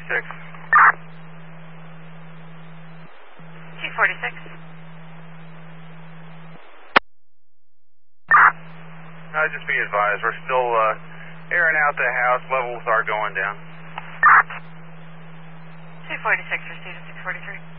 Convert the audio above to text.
246. 246. Just be advised, we're still airing out the house. Levels are going down. 246 received at 643.